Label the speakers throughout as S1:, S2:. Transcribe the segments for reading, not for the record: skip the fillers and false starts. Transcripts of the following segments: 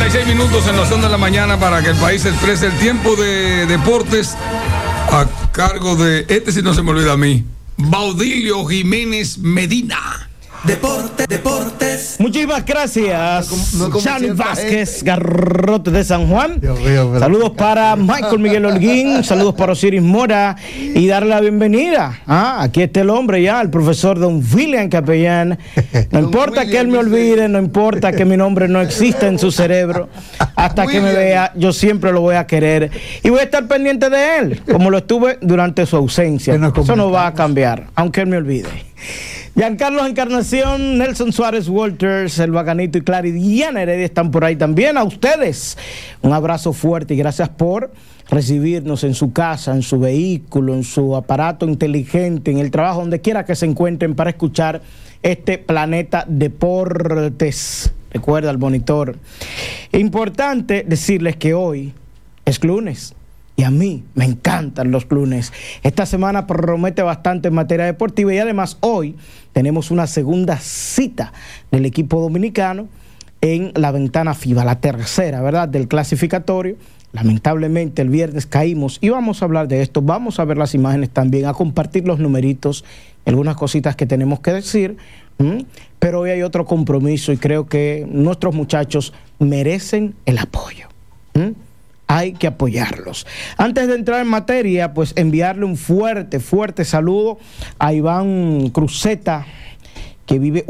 S1: 36 minutos en la zona de la mañana para que el país exprese el tiempo de deportes a cargo de, si no se me olvida a mí, Baudilio Jiménez Medina.
S2: Deportes.
S3: Muchísimas gracias, Chani Vázquez, Garrote de San Juan. Saludos para Michael Miguel Holguín, saludos para Osiris Mora y darle la bienvenida. Aquí está el hombre ya, el profesor Don William Capellán. No importa que él me olvide, no importa que mi nombre no exista en su cerebro. Hasta que me vea, yo siempre lo voy a querer y voy a estar pendiente de él, como lo estuve durante su ausencia. Eso no va a cambiar, aunque él me olvide. Giancarlo Encarnación, Nelson Suárez Walters, el Bacanito y Clary Diana Heredia están por ahí también. A ustedes, un abrazo fuerte y gracias por recibirnos en su casa, en su vehículo, en su aparato inteligente, en el trabajo, donde quiera que se encuentren para escuchar este Planeta Deportes. Recuerda el monitor. Importante decirles que hoy es lunes. Y a mí me encantan los lunes. Esta semana promete bastante en materia deportiva y además hoy tenemos una segunda cita del equipo dominicano en la ventana FIBA, la tercera, ¿verdad?, del clasificatorio. Lamentablemente el viernes caímos y vamos a hablar de esto. Vamos a ver las imágenes también, a compartir los numeritos, algunas cositas que tenemos que decir. Pero hoy hay otro compromiso y creo que nuestros muchachos merecen el apoyo. Hay que apoyarlos. Antes de entrar en materia, pues enviarle un fuerte saludo a Iván Uceta, que vive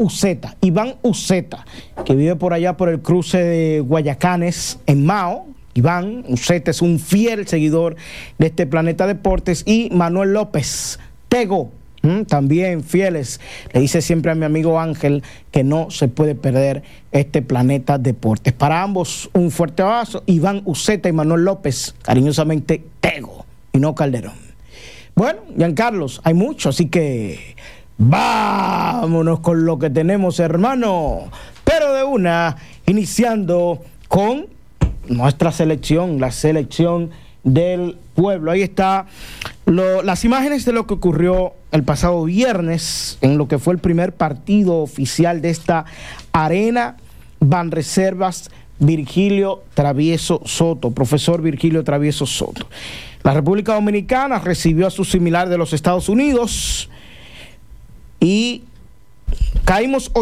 S3: por allá por el cruce de Guayacanes, en Mao. Iván Uceta es un fiel seguidor de este Planeta Deportes. Y Manuel López Tego, también fieles. Le dice siempre a mi amigo Ángel que no se puede perder este Planeta Deportes. Para ambos un fuerte abrazo. Iván Uceta y Manuel López, cariñosamente Tego y no Calderón. Bueno, Giancarlos, hay mucho, así que vámonos con lo que tenemos, hermano. Pero de una, iniciando con nuestra selección, la selección del pueblo. Ahí está las imágenes de lo que ocurrió el pasado viernes en lo que fue el primer partido oficial de esta Arena Banreservas Virgilio Travieso Soto, profesor Virgilio Travieso Soto. La República Dominicana recibió a su similar de los Estados Unidos y caímos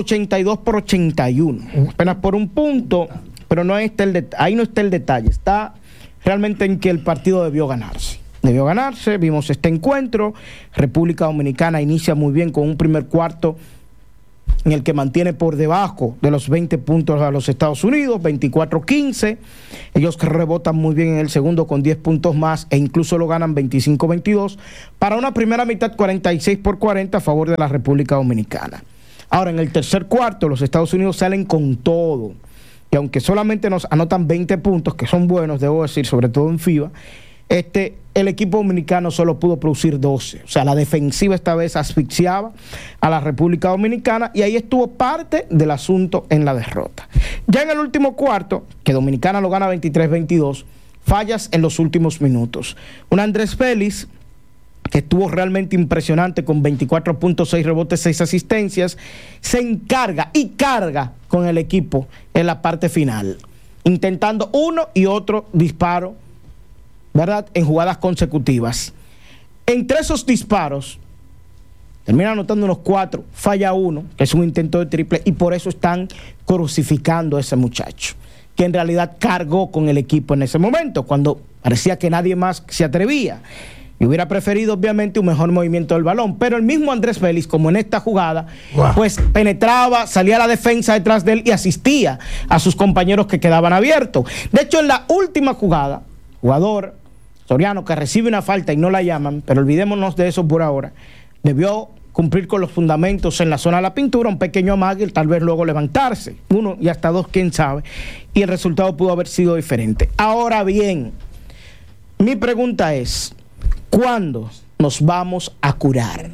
S3: 82-81, apenas por un punto, pero no está ahí no está el detalle, está realmente en que el partido debió ganarse. Vimos este encuentro. República Dominicana inicia muy bien con un primer cuarto en el que mantiene por debajo de los 20 puntos a los Estados Unidos, 24-15. Ellos rebotan muy bien en el segundo con 10 puntos más e incluso lo ganan 25-22 para una primera mitad 46-40 a favor de la República Dominicana. Ahora, en el tercer cuarto, los Estados Unidos salen con todo. Y aunque solamente nos anotan 20 puntos, que son buenos, debo decir, sobre todo en FIBA, el equipo dominicano solo pudo producir 12. O sea, la defensiva esta vez asfixiaba a la República Dominicana y ahí estuvo parte del asunto en la derrota. Ya en el último cuarto, que Dominicana lo gana 23-22, fallas en los últimos minutos. Un Andrés Félix que estuvo realmente impresionante con 24.6 rebotes, 6 asistencias, se encarga y carga con el equipo en la parte final, intentando uno y otro disparo, ¿verdad?, en jugadas consecutivas. Entre esos disparos, termina anotando unos 4, falla uno, que es un intento de triple, y por eso están crucificando a ese muchacho, que en realidad cargó con el equipo en ese momento, cuando parecía que nadie más se atrevía. Y hubiera preferido, obviamente, un mejor movimiento del balón. Pero el mismo Andrés Félix, como en esta jugada, pues penetraba, salía a la defensa detrás de él y asistía a sus compañeros que quedaban abiertos. De hecho, en la última jugada, jugador Soriano que recibe una falta y no la llaman, pero olvidémonos de eso por ahora, debió cumplir con los fundamentos en la zona de la pintura, un pequeño amague, tal vez luego levantarse, 1 y hasta 2, quién sabe, y el resultado pudo haber sido diferente. Ahora bien, mi pregunta es, ¿cuándo nos vamos a curar?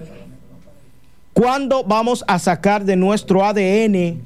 S3: ¿Cuándo vamos a sacar de nuestro ADN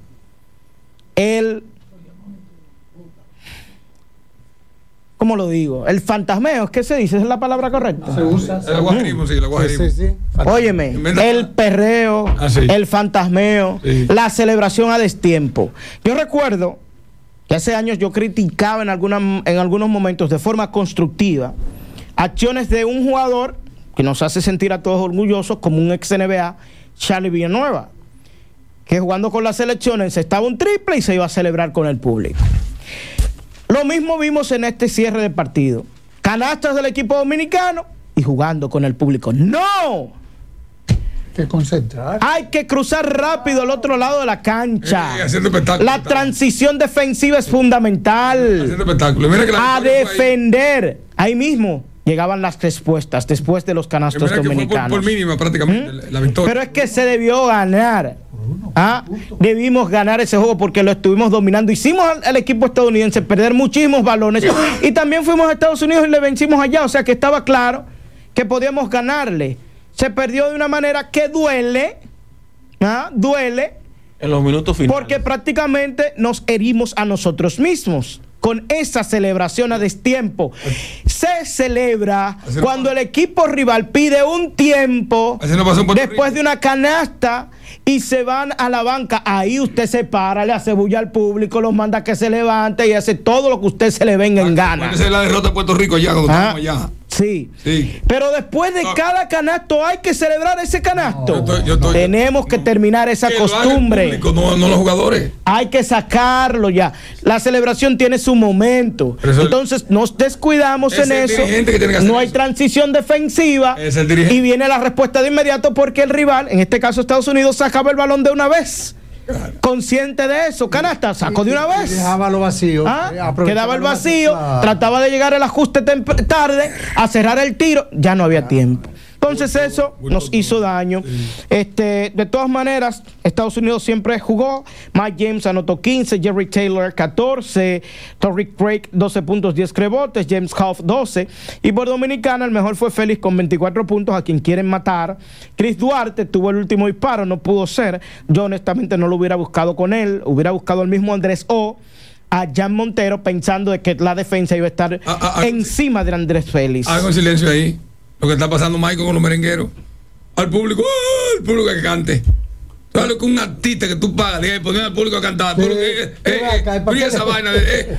S3: ¿cómo lo digo? El fantasmeo, ¿qué se dice? ¿Es la palabra correcta?
S1: Se usa. El guajirismo, sí, el guajirismo. Sí.
S3: Óyeme, el perreo, el fantasmeo, la celebración a destiempo. Yo recuerdo que hace años yo criticaba en algunos momentos de forma constructiva acciones de un jugador que nos hace sentir a todos orgullosos, como un ex NBA, Charlie Villanueva, que jugando con la selección encestaba un triple y se iba a celebrar con el público. Lo mismo vimos en este cierre de partido. Canastas del equipo dominicano y jugando con el público. ¡No!
S2: Que concentrar.
S3: Hay que cruzar rápido al otro lado de la cancha.
S1: Haciendo espectáculo.
S3: La transición defensiva es fundamental.
S1: Haciendo espectáculo. Mira que
S3: A defender. Ahí mismo llegaban las respuestas después de los canastos dominicanos.
S1: Por mínima prácticamente la victoria.
S3: Pero es que se debió ganar. Debimos ganar ese juego porque lo estuvimos dominando. Hicimos al equipo estadounidense perder muchísimos balones y también fuimos a Estados Unidos y le vencimos allá. O sea que estaba claro que podíamos ganarle. Se perdió de una manera que duele. Duele.
S4: En los minutos finales.
S3: Porque prácticamente nos herimos a nosotros mismos. Con esa celebración a destiempo. Se celebra cuando el equipo rival pide un tiempo después de una canasta y se van a la banca. Ahí usted se para, le hace bulla al público, los manda a que se levante y hace todo lo que usted se le venga en gana.
S1: Esa es la derrota de Puerto Rico allá, cuando estamos allá.
S3: Sí. Pero después de cada canasto hay que celebrar ese canasto. Tenemos que terminar esa costumbre.
S1: Público, no los jugadores.
S3: Hay que sacarlo ya. La celebración tiene su momento. Entonces nos descuidamos en eso. No hay transición defensiva. Y viene la respuesta de inmediato porque el rival, en este caso Estados Unidos, sacaba el balón de una vez. Consciente de eso, canasta, sacó de una vez.
S2: Dejaba lo vacío.
S3: Quedaba el vacío, trataba de llegar el ajuste tarde, a cerrar el tiro, ya no había tiempo. Entonces eso nos hizo daño. De todas maneras, Estados Unidos siempre jugó. Mike James anotó 15, Jerry Taylor 14, Torrey Craig 12 puntos, 10 rebotes, James Huff 12. Y por Dominicana el mejor fue Félix con 24 puntos, a quien quieren matar. Chris Duarte tuvo el último disparo, no pudo ser. Yo honestamente no lo hubiera buscado con él, hubiera buscado al mismo Andrés O, a Jan Montero, pensando de que la defensa iba a estar encima de Andrés Félix.
S1: Hago silencio ahí. Lo que está pasando, Michael, con los merengueros. Al público que cante. ¿Sabes con un artista que tú pagas? Poner al público a cantar. Mira esa vaina.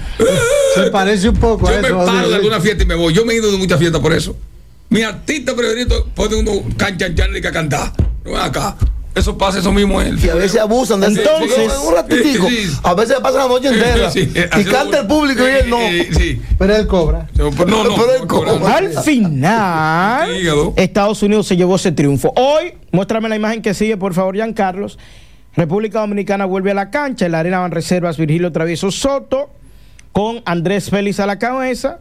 S2: Se parece un poco.
S1: Yo me paro de alguna fiesta y me voy. Yo me he ido de muchas fiestas por eso. Mi artista preferido pone uno canchancharle que a cantar. No ven acá. Eso pasa, eso mismo es.
S5: Y a veces abusan de eso. Entonces, un ratitico. A veces pasa la noche entera. Y canta el público y él no.
S2: Pero él cobra.
S1: Pero él cobra.
S3: Al final, Estados Unidos se llevó ese triunfo. Hoy, muéstrame la imagen que sigue, por favor, Giancarlos. República Dominicana vuelve a la cancha. En la arena van reservas Virgilio Travieso Soto con Andrés Félix a la cabeza.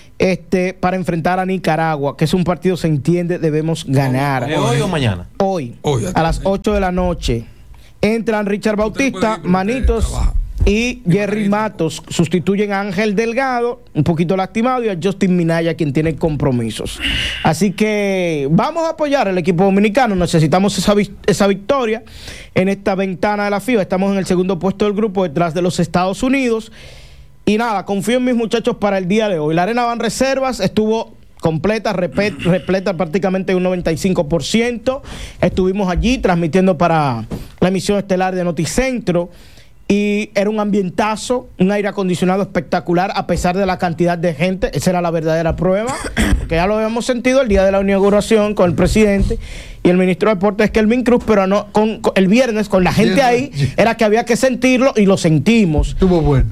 S3: Para enfrentar a Nicaragua, que es un partido, se entiende, debemos ganar.
S4: ¿Hoy o mañana?
S3: Hoy, a las 8 de la noche. Entran Richard Bautista, Manitos y Jerry Matos. Sustituyen a Ángel Delgado, un poquito lastimado, y a Justin Minaya, quien tiene compromisos. Así que vamos a apoyar al equipo dominicano. Necesitamos esa victoria en esta ventana de la FIBA. Estamos en el segundo puesto del grupo, detrás de los Estados Unidos. Y nada, confío en mis muchachos para el día de hoy. La arena Banreservas estuvo completa, repleta prácticamente un 95%. Estuvimos allí transmitiendo para la emisión estelar de Noticentro y era un ambientazo, un aire acondicionado espectacular a pesar de la cantidad de gente. Esa era la verdadera prueba, porque ya lo habíamos sentido el día de la inauguración con el presidente y el ministro de Deportes, Kelvin Cruz, pero no con el viernes con la gente ahí, era que había que sentirlo y lo sentimos.
S2: Estuvo bueno.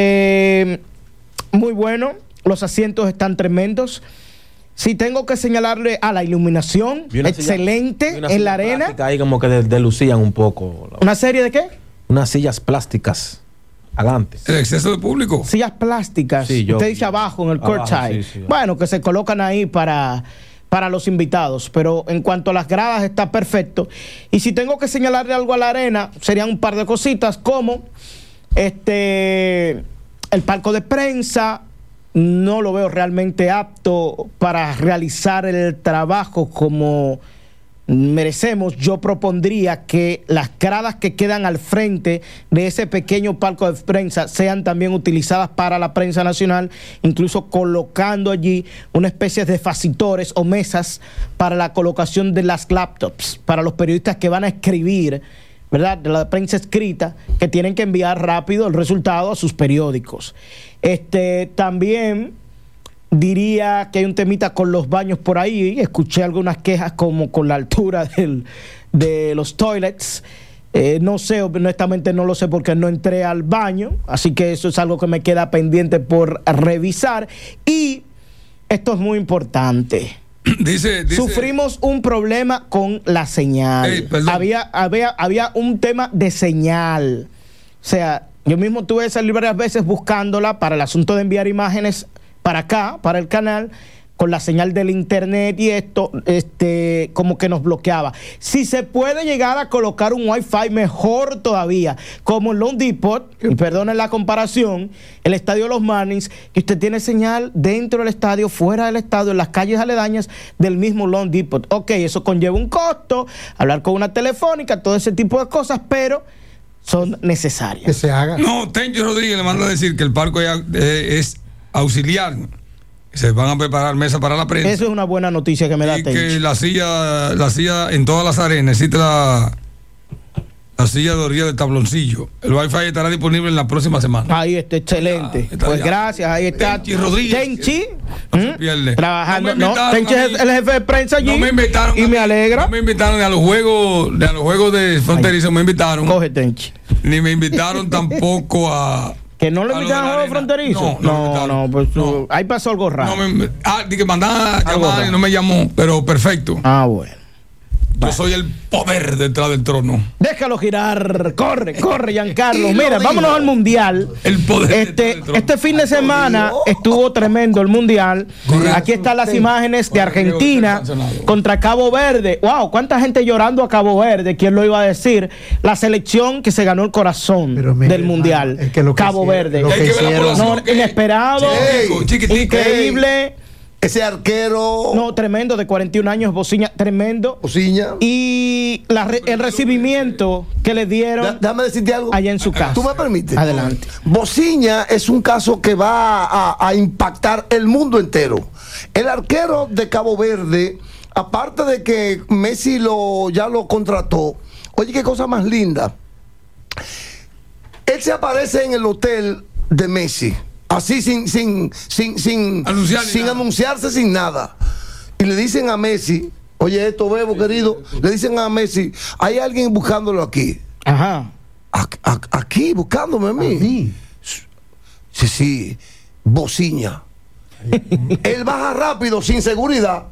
S3: Muy bueno, los asientos están tremendos. Si tengo que señalarle a la iluminación, excelente en la arena.
S4: Ahí como que delucían un poco.
S3: ¿Una serie de qué?
S4: Unas sillas plásticas adelante.
S1: El exceso de público.
S3: Sillas plásticas. Sí, usted dice abajo en el courtside. Sí, bueno, que se colocan ahí para los invitados, pero en cuanto a las gradas está perfecto. Y si tengo que señalarle algo a la arena, serían un par de cositas como el palco de prensa. No lo veo realmente apto para realizar el trabajo como merecemos. Yo propondría que las gradas que quedan al frente de ese pequeño palco de prensa sean también utilizadas para la prensa nacional, incluso colocando allí una especie de facitores o mesas para la colocación de las laptops para los periodistas que van a escribir ¿verdad?, de la prensa escrita, que tienen que enviar rápido el resultado a sus periódicos. También diría que hay un temita con los baños por ahí. Escuché algunas quejas como con la altura de los toilets. No sé, honestamente no lo sé porque no entré al baño, así que eso es algo que me queda pendiente por revisar. Y esto es muy importante. Dice, sufrimos un problema con la señal. Había un tema de señal. O sea, yo mismo tuve que salir varias veces buscándola para el asunto de enviar imágenes para acá, para el canal, con la señal del internet, y esto como que nos bloqueaba. Si se puede llegar a colocar un Wi-Fi, mejor todavía, como en Lone Depot, y perdonen la comparación, el estadio de los Marlins, que usted tiene señal dentro del estadio, fuera del estadio, en las calles aledañas del mismo Lone Depot. Ok, eso conlleva un costo, hablar con una telefónica, todo ese tipo de cosas, pero son necesarias.
S2: Que se haga.
S1: No, Tenchi Rodríguez le manda a decir que el parque es auxiliar. Se van a preparar mesas para la prensa.
S3: Eso es una buena noticia que me da Tenchi.
S1: Que la silla en todas las arenas, existe la silla de orilla del tabloncillo. El Wi-Fi estará disponible en la próxima semana.
S3: Ahí está, excelente. Pues ya. Gracias, ahí está
S1: Tenchi Rodríguez.
S3: Tenchi, trabajando.
S1: No,
S3: Tenchi es el jefe de prensa allí.
S1: No me invitaron.
S3: Y me alegra.
S1: No me invitaron a los juegos de fronterizo. Me invitaron.
S3: Coge, Tenchi.
S1: Ni me invitaron tampoco a.
S3: ¿Que no le invitaron a los fronterizos? No, pues no. Ahí pasó algo raro.
S1: Que mandaba a llamar y no me llamó, pero perfecto.
S3: Bueno.
S1: Yo soy el poder detrás del trono.
S3: Déjalo girar. Corre, Giancarlo. Mira, vámonos al Mundial.
S1: El poder
S3: este fin de semana estuvo tremendo el Mundial. Correcto. Aquí están las imágenes de Argentina contra Cabo Verde. Wow, cuánta gente llorando a Cabo Verde. ¿Quién lo iba a decir? La selección que se ganó el corazón del Mundial.
S2: Es que
S3: Cabo Verde. Inesperado, increíble.
S5: Ese arquero.
S3: No, tremendo, de 41 años, Bociña, tremendo.
S5: Bociña.
S3: Y el recibimiento que le dieron.
S5: Déjame decirte algo.
S3: Allá en su casa.
S5: ¿Tú me permites?
S3: Adelante.
S5: Bociña es un caso que va a impactar el mundo entero. El arquero de Cabo Verde, aparte de que Messi ya lo contrató, oye, qué cosa más linda. Él se aparece en el hotel de Messi. Así sin anunciarse, sin nada. Y le dicen a Messi, oye, esto, Bebo, querido, le dicen a Messi, hay alguien buscándolo aquí.
S3: Ajá.
S5: Aquí, buscándome a mí. Sí, Bociña. Él baja rápido, sin seguridad.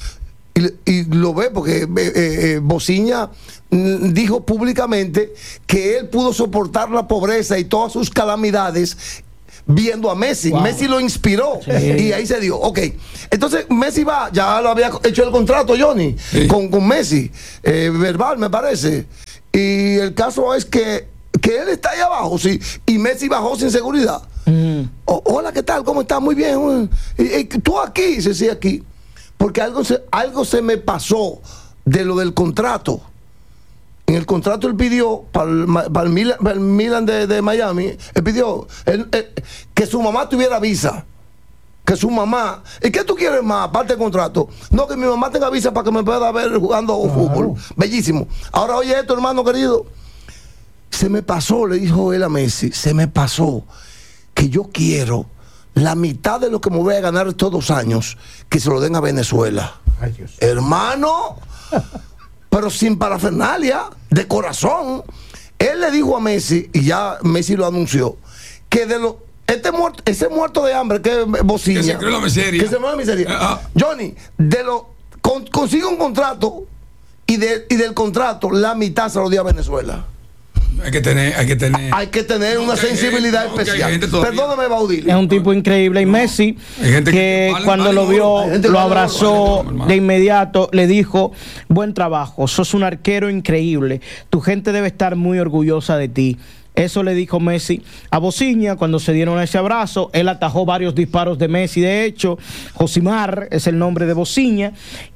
S5: Y lo ve porque Bociña dijo públicamente que él pudo soportar la pobreza y todas sus calamidades viendo a Messi. Wow. Messi lo inspiró, sí. Y ahí se dio. Ok, entonces Messi ya lo había hecho el contrato, Johnny, sí, con Messi, verbal me parece, y el caso es que él está ahí abajo, sí, y Messi bajó sin seguridad. Hola, ¿qué tal? ¿Cómo estás? Muy bien. ¿Tú aquí? Sí, aquí, porque algo se me pasó de lo del contrato. En el contrato él pidió para el Milan de Miami, él pidió que su mamá tuviera visa. Que su mamá. ¿Y qué tú quieres más, aparte del contrato? No, que mi mamá tenga visa para que me pueda ver jugando fútbol. Bellísimo. Ahora, oye esto, hermano querido. Se me pasó, le dijo él a Messi, se me pasó que yo quiero la mitad de lo que me voy a ganar estos 2 años, que se lo den a Venezuela. Ay, Dios. Hermano. Pero sin parafernalia, de corazón. Él le dijo a Messi, y ya Messi lo anunció, que de ese muerto de hambre que es Bociña,
S1: que se creó la miseria,
S5: Johnny, consigue un contrato y del contrato la mitad se lo dio a Venezuela.
S1: Hay que tener una sensibilidad especial.
S5: Perdóname, Baudilio.
S3: Es un tipo increíble. Y Messi, que cuando lo vio, lo abrazó de inmediato, le dijo: buen trabajo, sos un arquero increíble. Tu gente debe estar muy orgullosa de ti. Eso le dijo Messi a Bociña cuando se dieron ese abrazo. Él atajó varios disparos de Messi, de hecho. Josimar es el nombre de Bociña.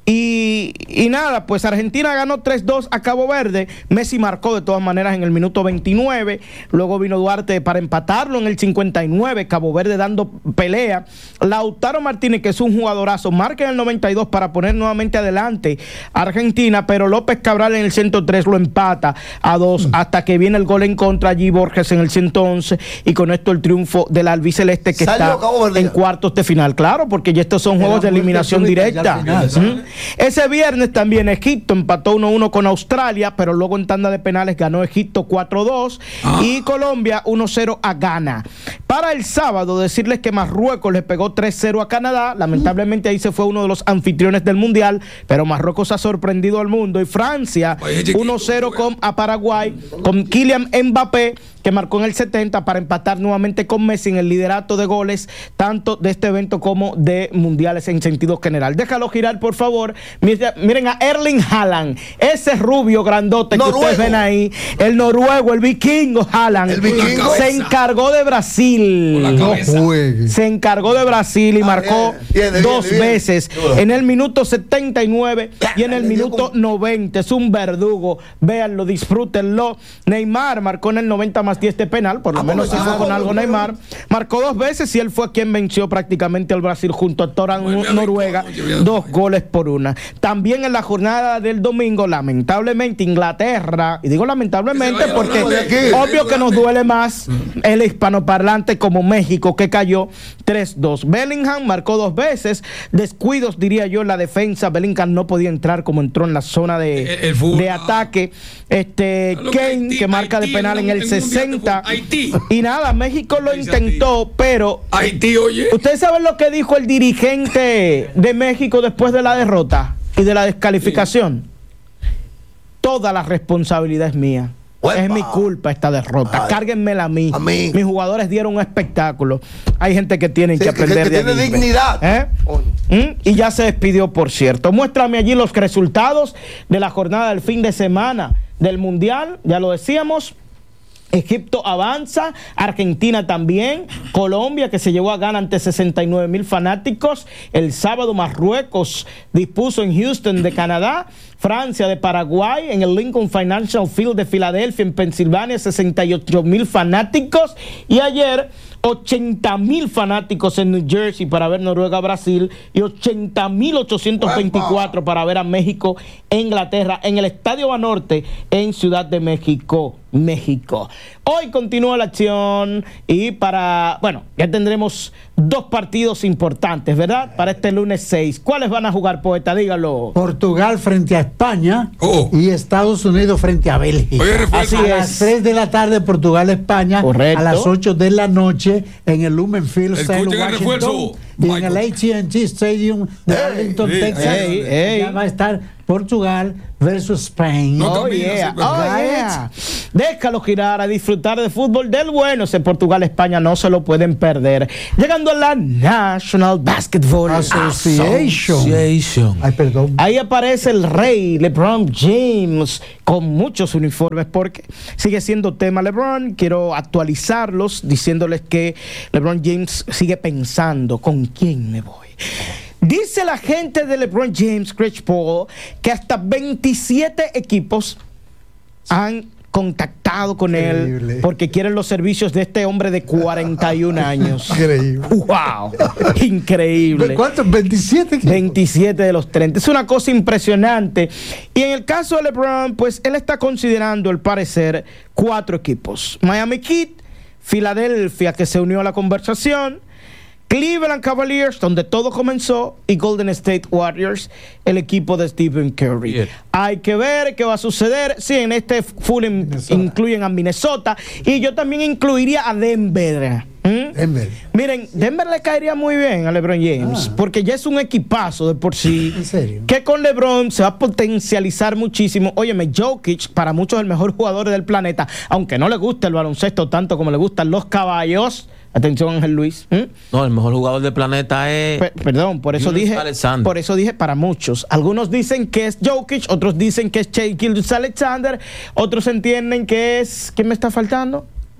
S3: Y nada, pues Argentina ganó 3-2 a Cabo Verde. Messi marcó de todas maneras en el minuto 29. Luego vino Duarte para empatarlo en el 59. Cabo Verde dando pelea. Lautaro Martínez, que es un jugadorazo, marca en el 92 para poner nuevamente adelante a Argentina, pero López Cabral en el 103 lo empata a 2 hasta que viene el gol en contra, allí Borges en el 111, y con esto el triunfo del albiceleste que está en cuartos de final. Claro, porque ya estos son juegos de eliminación directa. Ese viernes también Egipto empató 1-1 con Australia, pero luego en tanda de penales ganó Egipto 4-2 y Colombia 1-0 a Ghana. Para el sábado, decirles que Marruecos le pegó 3-0 a Canadá. Lamentablemente ahí se fue uno de los anfitriones del Mundial, pero Marruecos ha sorprendido al mundo. Y Francia 1-0 a Paraguay con Kylian Mbappé, que marcó en el 70 para empatar nuevamente con Messi en el liderato de goles, tanto de este evento como de mundiales en sentido general. Déjalo girar, por favor. Miren a Erling Haaland, ese rubio grandote que ustedes ven ahí, el noruego, el vikingo Haaland, se encargó de Brasil. Se encargó de Brasil y marcó dos veces, en el minuto 79 y en el minuto 90. Es un verdugo. Véanlo, disfrútenlo. Neymar marcó en el 90 más 10 de penal, por lo menos hizo con algo Neymar. Marcó dos veces y él fue quien venció prácticamente al Brasil junto a Toran Noruega, 2-1. También en la jornada del domingo, lamentablemente, Inglaterra, y digo lamentablemente porque obvio que nos duele más el hispanoparlante como México, que cayó 3-2. Bellingham marcó dos veces, descuidos diría yo en la defensa. Bellingham no podía entrar como entró en la zona de ataque. Kane, que marca de penal en el 60. Y nada, México lo intentó, pero
S1: Haití, oye.
S3: ¿ustedes saben lo que dijo el dirigente de México después de la derrota y de la descalificación? Toda la responsabilidad es mía. Es mi culpa esta derrota. Cárguenmela a mí. Mis jugadores dieron un espectáculo. Hay gente que tiene que aprender de
S5: tiene dignidad.
S3: Y ya se despidió, por cierto. Muéstrame allí los resultados de la jornada del fin de semana del Mundial. Ya lo decíamos. Egipto avanza, Argentina también, Colombia, que se llevó a Ghana ante 69,000 fanáticos. El sábado Marruecos dispuso en Houston de Canadá, Francia de Paraguay, en el Lincoln Financial Field de Filadelfia, en Pensilvania, 68,000 fanáticos. Y ayer 80,000 fanáticos en New Jersey para ver Noruega-Brasil y 80,824 para ver a México-Inglaterra en el Estadio Banorte en Ciudad de México, México. Hoy continúa la acción y ya tendremos dos partidos importantes, ¿verdad? Para este lunes 6. ¿Cuáles van a jugar, poeta? Dígalo.
S2: Portugal frente a España y Estados Unidos frente a Bélgica.
S3: Así
S2: a las 3 de la tarde, Portugal-España.
S3: Correcto.
S2: A las 8 de la noche en el Lumen Field en Washington. Y en el AT&T Stadium de Arlington, Texas. Ya va a estar Portugal versus Spain.
S3: Déjalo girar, a disfrutar de fútbol del bueno. Ese Portugal-España no se lo pueden perder. Llegando a la National Basketball
S2: Association. Ay, perdón.
S3: Ahí aparece el rey LeBron James con muchos uniformes porque sigue siendo tema LeBron. Quiero actualizarlos diciéndoles que LeBron James sigue pensando con quién me voy. Dice la gente de LeBron James, Chris Paul, que hasta 27 equipos han contactado con él porque quieren los servicios de este hombre de 41 años.
S2: Increíble.
S3: ¡Wow! Increíble.
S2: ¿Cuántos? 27 equipos.
S3: 27 de los 30. Es una cosa impresionante. Y en el caso de LeBron, pues él está considerando, al parecer, 4 equipos. Miami Heat, Filadelfia, que se unió a la conversación, Cleveland Cavaliers, donde todo comenzó, y Golden State Warriors, el equipo de Stephen Curry. Yeah. Hay que ver qué va a suceder. Sí, en este full incluyen a Minnesota, y yo también incluiría a Denver.
S2: Denver.
S3: Miren, Denver le caería muy bien a LeBron James, porque ya es un equipazo de por sí.
S2: ¿En serio?
S3: Que con LeBron se va a potencializar muchísimo. Óyeme, Jokic, para muchos el mejor jugador del planeta, aunque no le gusta el baloncesto tanto como le gustan los caballos. Atención, Ángel Luis.
S4: No, el mejor jugador del planeta es...
S3: Perdón, por eso dije para muchos. Algunos dicen que es Jokic, otros dicen que es Shai Gilgeous-Alexander, otros entienden que es... ¿Quién me está faltando?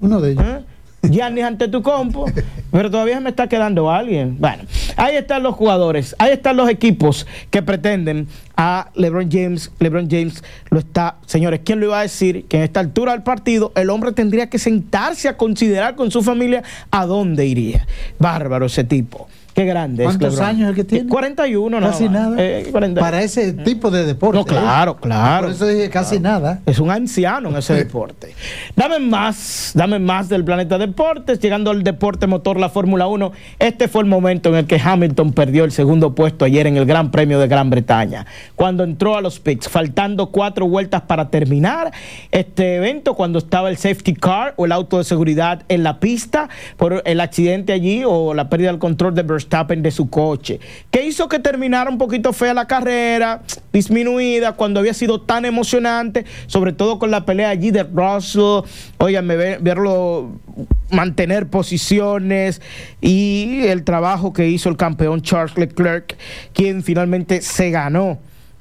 S2: Uno de ellos.
S3: Giannis Antetokounmpo, pero todavía me está quedando alguien. Bueno, ahí están los jugadores, ahí están los equipos que pretenden a LeBron James. LeBron James lo está, señores, ¿quién lo iba a decir? Que en esta altura del partido el hombre tendría que sentarse a considerar con su familia a dónde iría. Bárbaro ese tipo. Qué grande.
S2: ¿Cuántos años es el que tiene?
S3: 41,
S2: casi nada.
S3: 40.
S2: Para ese tipo de deporte.
S3: No, claro, claro.
S2: Por eso dije casi nada.
S3: Es un anciano en ese deporte. Dame más del Planeta Deportes. Llegando al deporte motor, la Fórmula 1. Este fue el momento en el que Hamilton perdió el segundo puesto ayer en el Gran Premio de Gran Bretaña. Cuando entró a los pits, faltando 4 vueltas para terminar este evento, cuando estaba el safety car o el auto de seguridad en la pista por el accidente allí o la pérdida del control de Verstappen de su coche, que hizo que terminara un poquito fea la carrera, disminuida, cuando había sido tan emocionante, sobre todo con la pelea allí de Russell. Óigame, verlo mantener posiciones y el trabajo que hizo el campeón Charles Leclerc, quien finalmente se ganó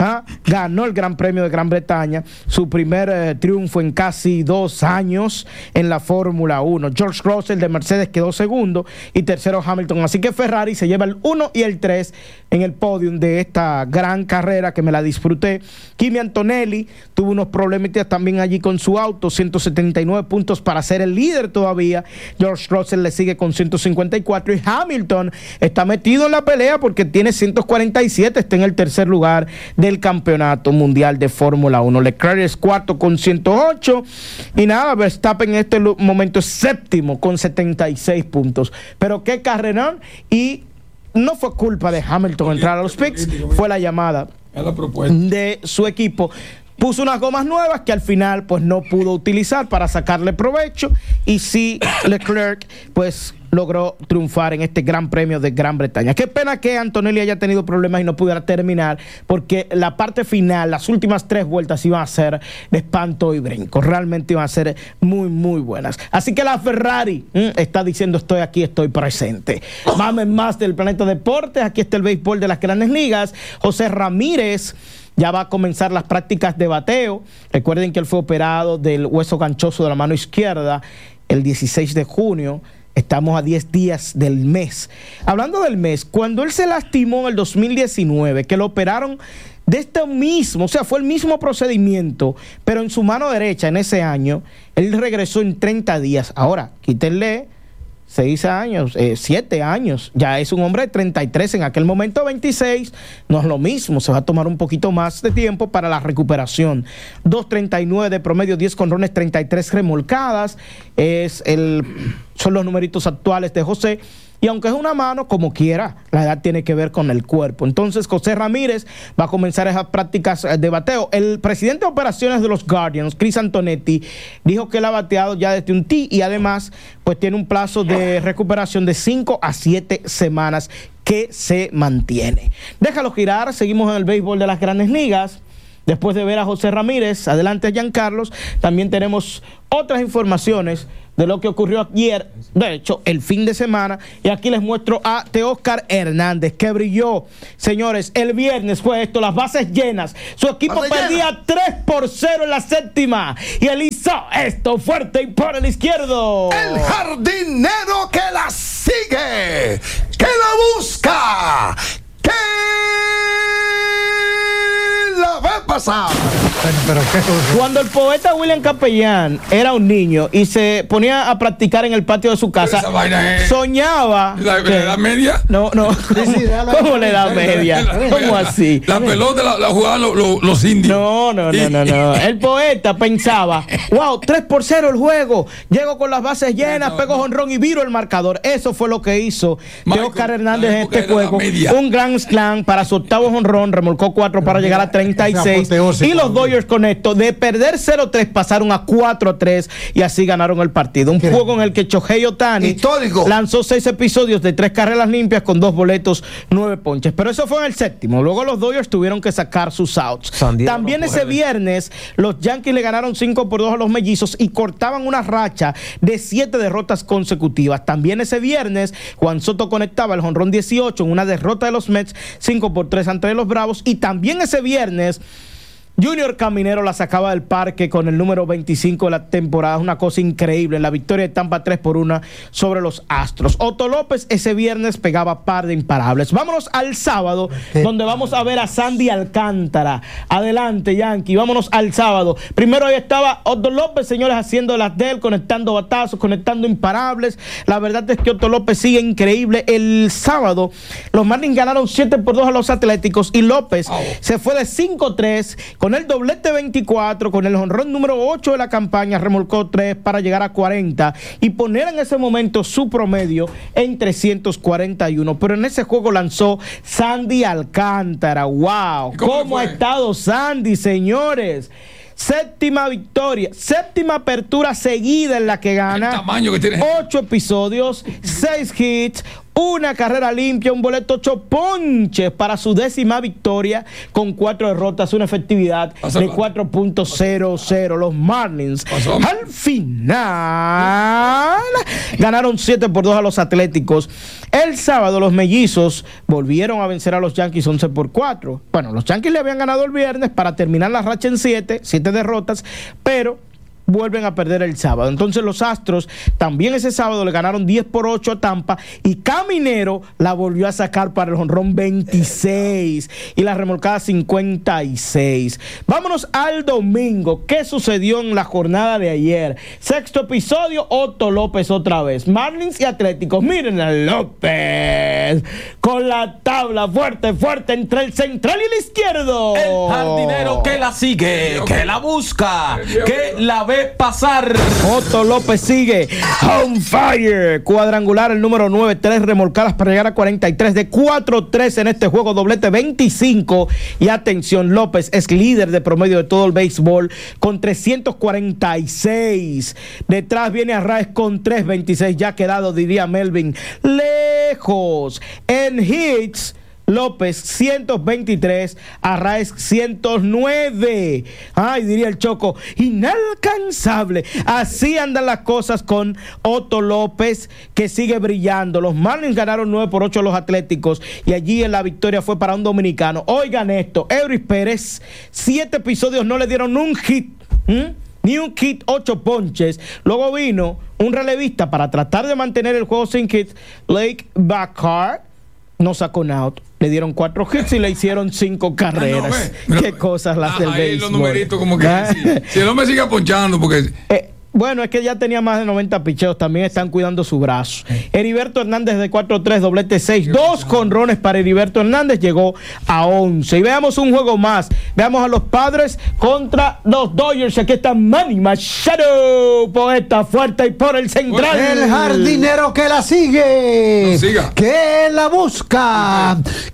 S3: el Gran Premio de Gran Bretaña, su primer triunfo en casi 2 años en la Fórmula 1. George Russell de Mercedes quedó segundo y tercero Hamilton. Así que Ferrari se lleva el 1 y el 3 en el podium de esta gran carrera que me la disfruté. Kimi Antonelli tuvo unos problemitas también allí con su auto, 179 puntos para ser el líder todavía. George Russell le sigue con 154 y Hamilton está metido en la pelea porque tiene 147, está en el tercer lugar del campeonato mundial de Fórmula 1. Leclerc es cuarto con 108 y nada, Verstappen en este momento es séptimo con 76 puntos. Pero qué carrerón, y no fue culpa de Hamilton entrar a los pits, fue la llamada de su equipo. Puso unas gomas nuevas que al final pues no pudo utilizar para sacarle provecho, y sí, Leclerc pues logró triunfar en este Gran Premio de Gran Bretaña. Qué pena que Antonelli haya tenido problemas y no pudiera terminar, porque la parte final, las últimas 3 vueltas iban a ser de espanto y brinco. Realmente iban a ser muy, muy buenas. Así que la Ferrari está diciendo: estoy aquí, estoy presente. Vamos más del Planeta Deportes. Aquí está el béisbol de las Grandes Ligas. José Ramírez ya va a comenzar las prácticas de bateo. Recuerden que él fue operado del hueso ganchoso de la mano izquierda el 16 de junio. Estamos a 10 días del mes. Hablando del mes, cuando él se lastimó en el 2019, que lo operaron de este mismo, o sea, fue el mismo procedimiento, pero en su mano derecha en ese año, él regresó en 30 días. Ahora, quítenle 6 años, 7 años, ya es un hombre de 33, en aquel momento 26, no es lo mismo, se va a tomar un poquito más de tiempo para la recuperación. 2.39 de promedio, 10 jonrones, 33 remolcadas, son los numeritos actuales de José. Y aunque es una mano, como quiera, la edad tiene que ver con el cuerpo. Entonces, José Ramírez va a comenzar esas prácticas de bateo. El presidente de operaciones de los Guardians, Chris Antonetti, dijo que él ha bateado ya desde un tee y además, pues tiene un plazo de recuperación de 5 a 7 semanas que se mantiene. Déjalo girar, seguimos en el béisbol de las Grandes Ligas. Después de ver a José Ramírez, adelante Giancarlos, también tenemos otras informaciones de lo que ocurrió ayer, de hecho, el fin de semana. Y aquí les muestro a Teóscar Hernández, que brilló. Señores, el viernes fue esto, las bases llenas. Su equipo perdía 3-0 en la séptima. Y él hizo esto fuerte y por el izquierdo.
S5: El jardinero que la sigue, que la busca, que la ve pasar.
S3: Cuando el poeta William Capellán era un niño y se ponía a practicar en el patio de su casa, soñaba.
S1: ¿La edad media?
S3: No. ¿Cómo la edad media? ¿Cómo así?
S1: La pelota la jugaban los indios.
S3: No. El poeta pensaba: wow, 3-0 el juego. Llego con las bases llenas, pego jonrón y viro el marcador. Eso fue lo que hizo Teóscar Hernández en este juego. Un grand slam para su octavo jonrón, remolcó 4 para llegar a 36. Y los Dodgers con esto, de perder 0-3, pasaron a 4-3 y así ganaron el partido. Un juego en el que Shohei Ohtani lanzó 6 episodios de 3 carreras limpias con 2 boletos, 9 ponches. Pero eso fue en el séptimo. Luego los Dodgers tuvieron que sacar sus outs. También ese viernes los Yankees le ganaron 5-2 a los Mellizos y cortaban una racha de 7 derrotas consecutivas. También ese viernes Juan Soto conectaba el jonrón 18 en una derrota de los Mets, 5-3 ante los Bravos. Y también ese viernes Junior Caminero la sacaba del parque con el número 25 de la temporada. Una cosa increíble. La victoria de Tampa 3-1 sobre los Astros. Otto López ese viernes pegaba par de imparables. Vámonos al sábado, donde vamos a ver a Sandy Alcántara. Adelante, Yankee. Vámonos al sábado. Primero ahí estaba Otto López, señores, haciendo las de él, conectando batazos, conectando imparables. La verdad es que Otto López sigue increíble. El sábado, los Marlins ganaron 7-2 a los Atléticos y López se fue de 5-3 con el doblete 24, con el jonrón número 8 de la campaña, remolcó 3 para llegar a 40 y poner en ese momento su promedio en 341. Pero en ese juego lanzó Sandy Alcántara. ¡Wow! ¿Cómo ha estado Sandy, señores? Séptima victoria, séptima apertura seguida en la que gana.
S1: El tamaño que tiene.
S3: 8 episodios, 6 hits, una carrera limpia, un boleto, 8 ponches para su 10ª victoria con 4 derrotas, una efectividad de 4.00. Los Marlins al final ganaron 7-2 a los Atléticos. El sábado los Mellizos volvieron a vencer a los Yankees 11-4. Bueno, los Yankees le habían ganado el viernes para terminar la racha en 7 derrotas, pero vuelven a perder el sábado. Entonces los Astros también ese sábado le ganaron 10-8 a Tampa y Caminero la volvió a sacar para el jonrón 26 y la remolcada 56. Vámonos al domingo. ¿Qué sucedió en la jornada de ayer? Sexto episodio, Otto López otra vez. Marlins y Atléticos. Miren a López con la tabla fuerte entre el central y el izquierdo.
S4: El jardinero que la sigue, que la busca, que la ve pasar.
S3: Otto López sigue on fire. Cuadrangular el número 9, 3 remolcadas para llegar a 43, de 4-3 en este juego, doblete 25. Y atención, López es líder de promedio de todo el béisbol con 346. Detrás viene Arraez con 326, ya quedado, diría Melvin, lejos. En hits, López 123, Arraez 109. Ay, diría el Choco, inalcanzable. Así andan las cosas con Otto López, que sigue brillando. Los Marlins ganaron 9-8 a los Atléticos y allí en la victoria fue para un dominicano. Oigan esto, Euris Pérez, 7 episodios no le dieron un hit. Ni un hit, 8 ponches. Luego vino un relevista para tratar de mantener el juego sin hits, Blake Backhart. No sacó un out, le dieron 4 hits y le hicieron 5 carreras. Qué cosas las del béisbol.
S1: Los numeritos como que si el hombre sigue ponchando porque...
S3: Bueno, es que ya tenía más de 90 picheos, también están cuidando su brazo. Heriberto Hernández de 4-3, doblete 6, 2 jonrones para Heriberto Hernández, llegó a 11. Y veamos un juego más, veamos a los Padres contra los Dodgers. Aquí está Manny Machado, poeta fuerte y por el central.
S2: El jardinero que la sigue, que la busca,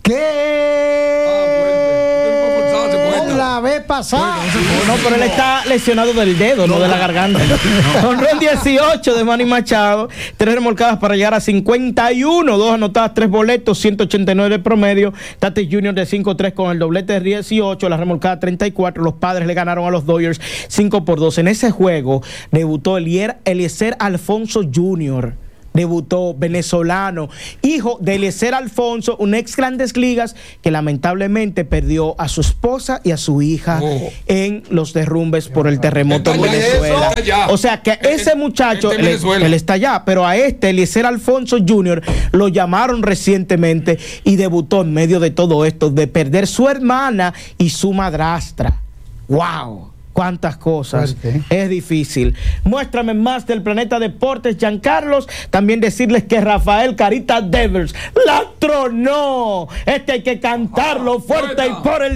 S2: la ve pasar.
S3: No, pero él está lesionado del dedo, no de la garganta. Jonrón 18 de Manny Machado, 3 remolcadas para llegar a 51, 2 anotadas, 3 boletos, 189 de promedio. Tatis Jr. de 5-3 con el doblete de 18, la remolcada 34. Los Padres le ganaron a los Dodgers 5-2. En ese juego debutó Eliezer Alfonso Jr., debutó venezolano, hijo de Eliezer Alfonso, un ex Grandes Ligas que lamentablemente perdió a su esposa y a su hija en los derrumbes por el terremoto en Venezuela. O sea que ese muchacho, él está allá, pero a Eliezer Alfonso Jr. lo llamaron recientemente y debutó en medio de todo esto, de perder su hermana y su madrastra. ¡Wow! Cuántas cosas. Es difícil. Muéstrame más del Planeta Deportes, Giancarlos. También decirles que Rafael Carita Devers la tronó. Hay que cantarlo fuerte y por el